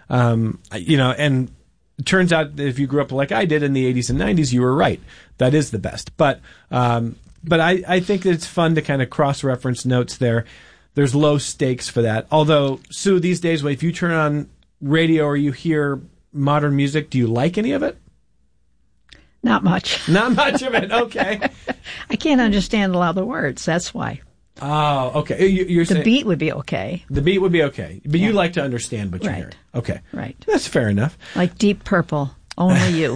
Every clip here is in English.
And it turns out that if you grew up like I did in the 80s and 90s, you were right. That is the best. But I think that it's fun to kind of cross-reference notes there. There's low stakes for that. Although, Sue, these days, if you turn on radio or you hear modern music, do you like any of it? Not much. Not much of it. Okay. I can't understand a lot of the words. That's why. Oh, okay. You're saying the beat would be okay. The beat would be okay. But you like to understand what you're hearing. Okay. Right. That's fair enough. Like Deep Purple. Only you.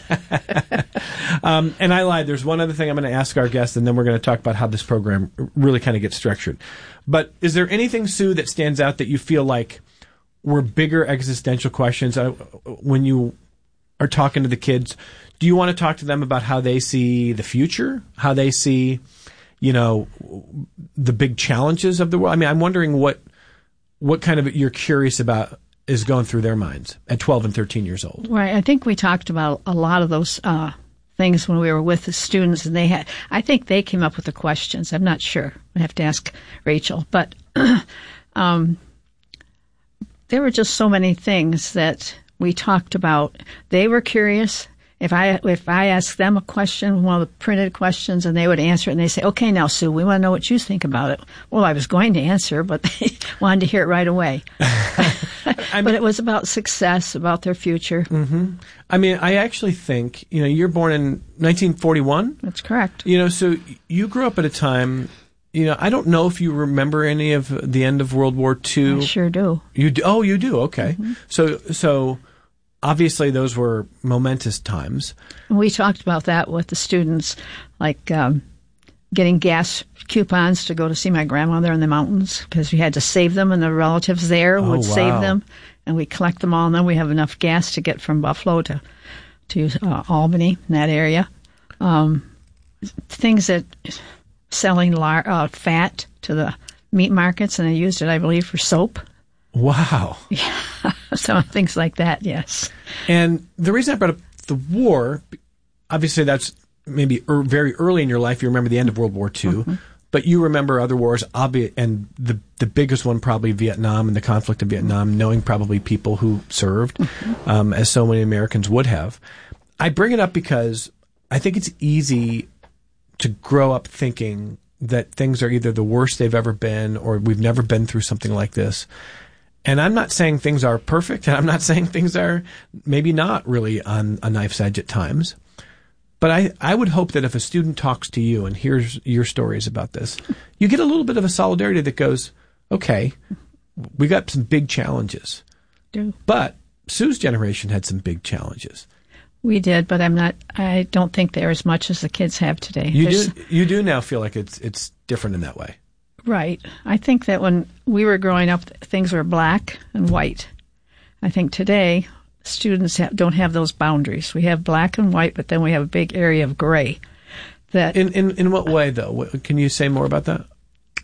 And I lied. There's one other thing I'm going to ask our guests, and then we're going to talk about how this program really kind of gets structured. But is there anything, Sue, that stands out that you feel like were bigger existential questions when you are talking to the kids? Do you want to talk to them about how they see the future, how they see, the big challenges of the world? I mean, I'm wondering what kind of you're curious about is going through their minds at 12 and 13 years old. Right. I think we talked about a lot of those things when we were with the students, and I think they came up with the questions. I'm not sure. I have to ask Rachel. But there were just so many things that we talked about. They were curious. If I asked them a question, one of the printed questions, and they would answer it, and they say, "Okay, now, Sue, we want to know what you think about it." Well, I was going to answer, but they wanted to hear it right away. But it was about success, about their future. Mm-hmm. I mean, I actually think, you're born in 1941? That's correct. So you grew up at a time, I don't know if you remember any of the end of World War II. I sure do. You do? Oh, you do? Okay. Mm-hmm. So obviously those were momentous times. We talked about that with the students, like getting gas coupons to go to see my grandmother in the mountains because we had to save them, and the relatives there would save them, and we collect them all, and then we have enough gas to get from Buffalo to Albany, in that area. Things that selling fat to the meat markets, and they used it, I believe, for soap. Wow. Yeah, some things like that, yes. And the reason I brought up the war, obviously that's maybe very early in your life. You remember the end of World War II, mm-hmm. but you remember other wars, and the biggest one probably Vietnam and the conflict of Vietnam, knowing probably people who served, mm-hmm. As so many Americans would have. I bring it up because I think it's easy to grow up thinking that things are either the worst they've ever been or we've never been through something like this. And I'm not saying things are perfect, and I'm not saying things are maybe not really on a knife's edge at times. But I would hope that if a student talks to you and hears your stories about this, you get a little bit of a solidarity that goes, okay, we got some big challenges. But Sue's generation had some big challenges. We did, but I don't think they're as much as the kids have today. You do now feel like it's different in that way. Right. I think that when we were growing up, things were black and white. I think today students don't have those boundaries. We have black and white, but then we have a big area of gray. That in what way, though? Can you say more about that?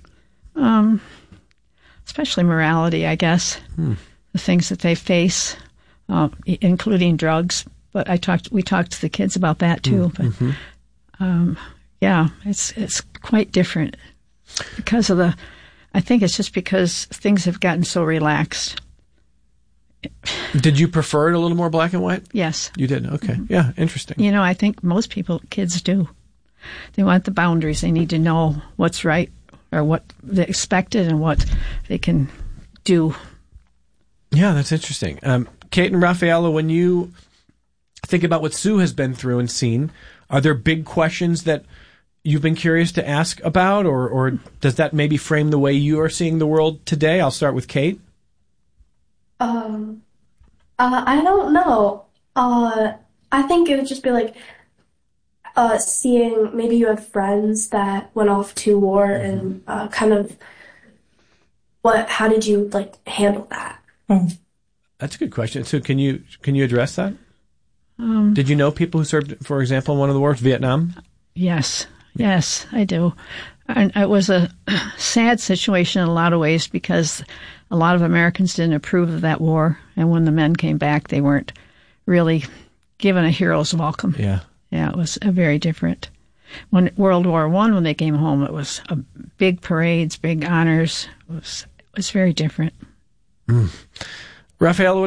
Especially morality, I guess. The things that they face, including drugs. But we talked to the kids about that too. But it's quite different. Because I think it's just because things have gotten so relaxed. Did you prefer it a little more black and white? Yes. You did? Okay. Mm-hmm. Yeah, interesting. I think most kids do. They want the boundaries. They need to know what's right or what they expected and what they can do. Yeah, that's interesting. Kate and Raffaella, when you think about what Sue has been through and seen, are there big questions that you've been curious to ask about, or does that maybe frame the way you are seeing the world today? I'll start with Kate. I don't know. I think it would just be like seeing maybe you had friends that went off to war and kind of how did you handle that? That's a good question. So can you address that? Did you know people who served, for example, in one of the wars, Vietnam? Yes. Yes, I do. And it was a sad situation in a lot of ways because a lot of Americans didn't approve of that war. And when the men came back, they weren't really given a hero's welcome. Yeah. Yeah, it was very different. When World War I, when they came home, it was big parades, big honors. It was very different. Raffaella,